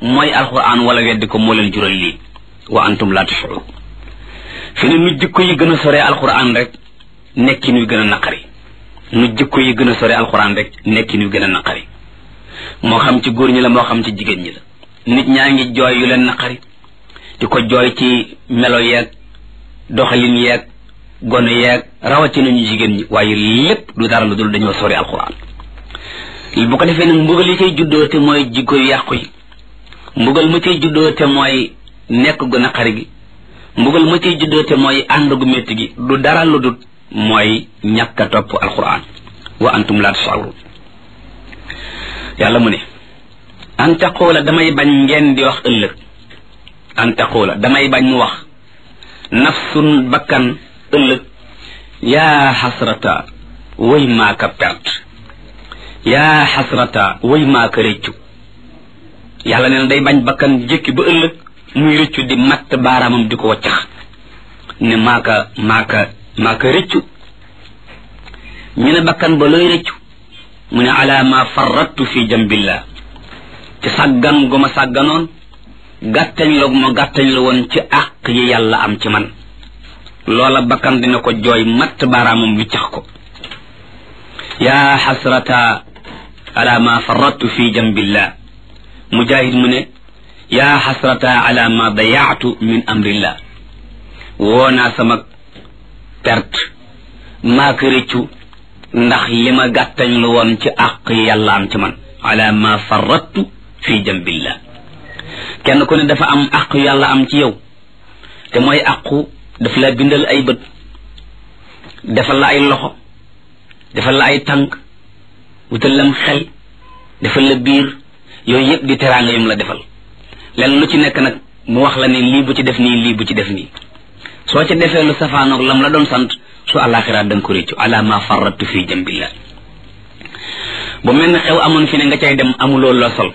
mooy alquran wala weddi ko moo leen jural lii wa antum la tashurun fi ne nu jikko yi gën a sore alquran rek nekkin wi gën a naqari nu jikko yi gën a sore alquran rek nekkin wi gën a naqari moo xam ci góor ñi la moo xam ci jigéen ñi la nit ñaa ngi jooy yu leen naqari di ko jooy ci melo yeeg doxalin yeeg gone yeeg rawatina ñu jigéen ñi waaye lépp du dara lu dul dañoo sori alquran bu ko defee nag mbugal yi cay juddoo te mooy jikko yu yàqu yi mbugal ma cay juddoo te mooy nekk gu naqari gi mbugal ma cay juddoo te mooy ànd gu métti gi du dara lu dul mooy ñàkk a topp alquran wa antum la tash'urun yàlla mu ne an taqula damay bañ ngeen di wax ëllëg an taqula damay bañ mu wax nafsun bakkan ëllëg yaa xasrata way maaka perte yaa xasrata way maaka rëccu yàlla nee na day bañ bakkan jékki ba ëllëg muy rëccu di matt baaraamam di ko waccax ne maaka rëccu ñu ne bakkan ba looy rëccu mu ne ala ma farrattu fi jambillah ci sàggan gu ma sàgganoon gàttañ la gu ma gàttañ la woon ci àq yi yàlla am ci man loola bakkan dina ko jooy matt baaraamam wiccax ko yaa xasrata ala ma farrattu fi jambillah mujahid mu ne yaa xasrata ala ma dayaatu min amrillah woonaa sama perte maa ko rëccu ndax li ma gàttañ lu woon ci àq yi yàlla am ci man ala ma farrattu fi jambillah kenn ku ne dafa am àq yàlla am ci yow te mooy àqu daf la bindal ay bët defal la ay loxo defal la ay tànk wutal lam xel defal la biir yooyu yëpp di teraanga yum la defal lenn lu ci nekk nag mu wax la ne lii bu ci def nii lii bu ci def nii soo ca defee lu safaanoog lam la doon sant su àllaaxira da nga ko réccu ala ma farrattu fi jambillah bu mel ne xew amoon fi ne nga cay dem amuloo loo sol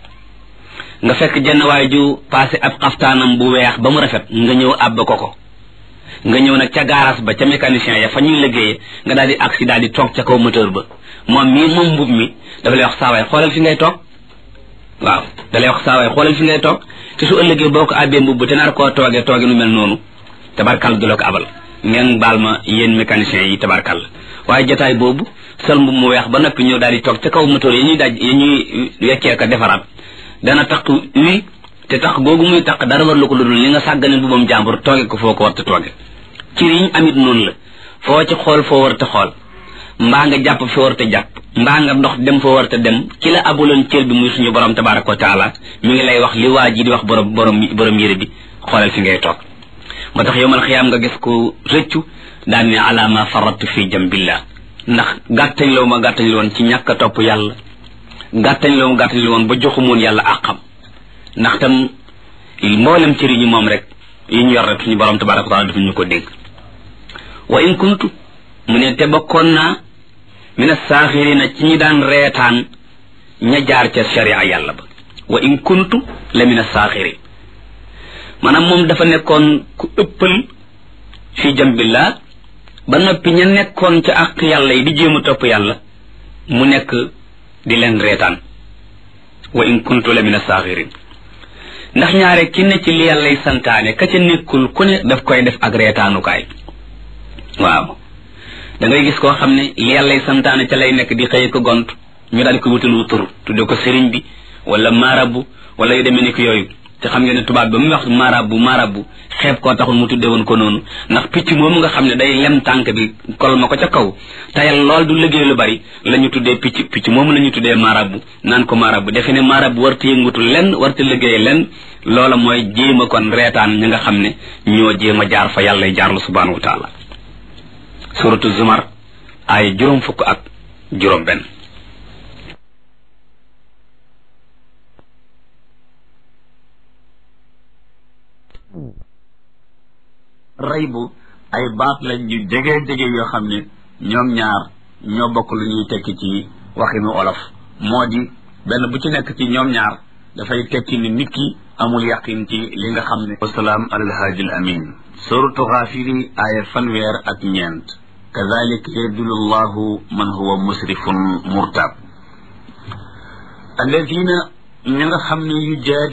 nga fekk jenn waay ju passé ab xaftaanam bu weex ba mu rafet nga ñëw àbb ko nga ñëw nag ca garage ba ca mécanicien ya fa ñuy liggéeyee nga daal di agsi daal di toog ca kaw moteur ba moom mbub mi dafa lay wax saawaay xoolal fi ngay toog waaw da lay wax saawaay xoolal fi ngay toog te su ëllëgee boo ko àbbee mbubb te nar koo tooge nu mel noonu tabarkal du la ko abal ngeen baal ma yéen mécaniciens yi tabarkal waaye jotaay boobu sol mbub mu weex ba noppi ñëw daal di toog ca kaw moteur yi ñuy weccee ko defaraat dana tax wi te tax googu muy tax dara war lu ko ludul li nga sàggane mbubam jàmbur tooge ko foo ko war te tooge ci riñ amit noonu la foo ci xool foo war te xool mbaa nga jàpp foo war te jàpp mbaa nga ndox dem foo war te dem ki la abuloon cër bi muy suñu borom tabaraka wa taala mi ngi lay wax li waa ji di wax borom yére bi xoolal fi ngay toog moo tax yowmal xiyaam nga gis ko rëccu daan ne ala ma farrattu fi jambillah ndax gàttañ la ma gàttañ la woon ci ñàkk a topp yàlla gàttañ la ma gàttañ la woon ba joxumoon yàlla àqam ndax tam mboolem cëri ñi moom rek yi ñu yor rek suñu borom tabaraka wa taala dafa ñu ko dégg wa in kuntu mu ne te bokkoon naa mina saaxirina ci ñi daan reetaan ña jaar ca sharia yàlla ba wa in kuntu la mina saaxirin maanaam moom dafa nekkoon ku ëppal fi jambillah ba noppi ña nekkoon ca àq yàlla yi di jéem a topp yàlla mu nekk di leen reetaan wa in kuntu la mina saaxirin ndax ñaare ki ne ci li yàllay santaane ka ca nekkul ku ne daf koy def ak reetaanukaay waaw da ngay gis koo xam ne li yàllay santaane ca lay nekk di xëy ko gont ñu daal di ko wutal wu tur tudde ko sëriñ bi wala marabu wala yu demee ni ko yooyu te xam ngeen ne tubaab ba muy wax marabu xeeb koo taxul mu tudde woon ko noonu ndax picc moomu nga xam ne day lem tànk bi kol ma ko ca kaw tayal lool du liggéey lu bari la ñu tuddee picc moomu la ñu tuddee marabu naan ko marabu defe ne marabu warta yëngutu lenn warta liggéey lenn loola mooy jéem a kon reetaan ñi nga xam ne ñoo jéem a jaar fa yàlla jaarlu subhanahu wa taala suratu zumar ay juróom fukk ak juróom benn raybu ay baat lañ yu jege yoo xam ne ñoom ñaar ñoo bokk lu ñuy tekki ci waxinu olof moo di benn bu ci nekk ci ñoom ñaar dafay tekki ni nit ki amul yaqin ci li nga xam ne wasalaam alal haadi al amin suratu xaafiri aaya fanweer ak ñeent kadalik yadullu llahu man huwa musrifun murtab alladina ñi nga xam ne yu